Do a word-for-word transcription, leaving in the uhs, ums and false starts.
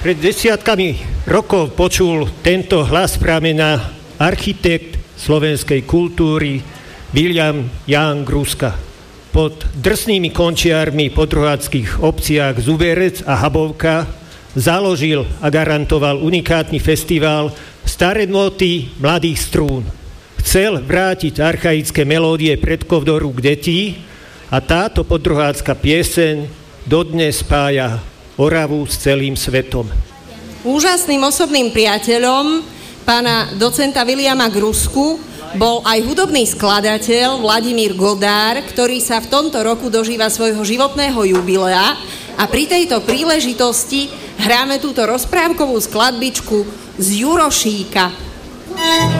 Pred desiatkami rokov počul tento hlas pramena architekt slovenskej kultúry William Ján Gruska. Pod drsnými končiarmi po druháckých obciach Zuberec a Habovka založil a garantoval unikátny festival Staré nóty mladých strún. Chcel vrátiť archaické melódie predkov do rúk detí a táto podruhácka pieseň dodnes spája Oravu s celým svetom. Úžasným osobným priateľom pána docenta Williama Grusku bol aj hudobný skladateľ Vladimír Godár, ktorý sa v tomto roku dožíva svojho životného jubilea a pri tejto príležitosti hráme túto rozprávkovú skladbičku z Jurošíka.